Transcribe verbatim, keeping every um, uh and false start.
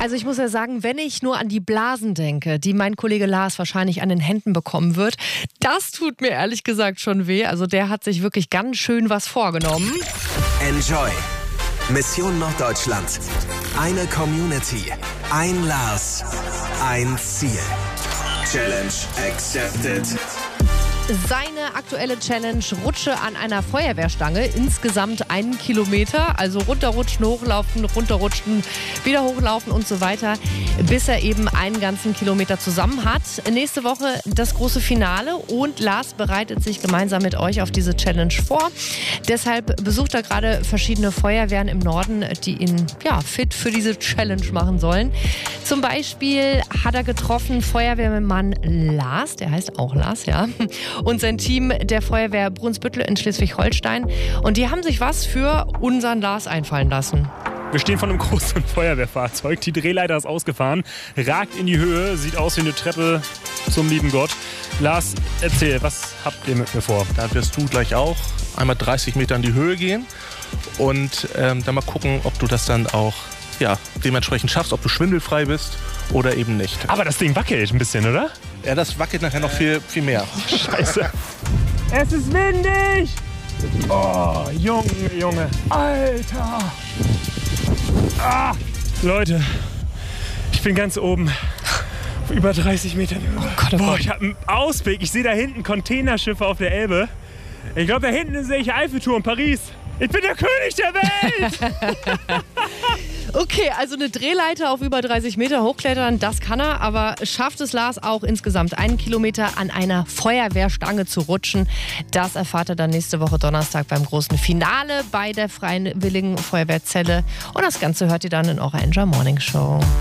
Also ich muss ja sagen, wenn ich nur an die Blasen denke, die mein Kollege Lars wahrscheinlich an den Händen bekommen wird, das tut mir ehrlich gesagt schon weh. Also der hat sich wirklich ganz schön was vorgenommen. Enjoy. Mission Norddeutschland. Eine Community. Ein Lars. Ein Ziel. Challenge accepted. Seine aktuelle Challenge: Rutsche an einer Feuerwehrstange, insgesamt einen Kilometer, also runterrutschen, hochlaufen, runterrutschen, wieder hochlaufen und so weiter, bis er eben einen ganzen Kilometer zusammen hat. Nächste Woche das große Finale und Lars bereitet sich gemeinsam mit euch auf diese Challenge vor. Deshalb besucht er gerade verschiedene Feuerwehren im Norden, die ihn ja, fit für diese Challenge machen sollen. Zum Beispiel hat er getroffen Feuerwehrmann Lars, der heißt auch Lars, ja, und sein Team der Feuerwehr Brunsbüttel in Schleswig-Holstein. Und die haben sich was für unseren Lars einfallen lassen. Wir stehen vor einem großen Feuerwehrfahrzeug. Die Drehleiter ist ausgefahren, ragt in die Höhe, sieht aus wie eine Treppe zum lieben Gott. Lars, erzähl, was habt ihr mit mir vor? Da wirst du gleich auch einmal dreißig Meter in die Höhe gehen und ähm, dann mal gucken, ob du das dann auch ja, dementsprechend schaffst, ob du schwindelfrei bist oder eben nicht. Aber das Ding wackelt ein bisschen, oder? Ja, das wackelt nachher noch viel, viel mehr. Scheiße. Es ist windig! Oh, Junge, Junge. Alter! Ah, Leute, ich bin ganz oben. Über dreißig Metern. Oh Gott, oh Boah, Gott. ich habe einen Ausblick. Ich sehe da hinten Containerschiffe auf der Elbe. Ich glaube, da hinten sehe ich Eiffelturm, Paris. Ich bin der König der Welt! Okay, also eine Drehleiter auf über dreißig Meter hochklettern, das kann er, aber schafft es Lars auch insgesamt einen Kilometer an einer Feuerwehrstange zu rutschen? Das erfahrt er dann nächste Woche Donnerstag beim großen Finale bei der Freiwilligen Feuerwehrzelle. Und das Ganze hört ihr dann in eurer Enjoy Morning Show.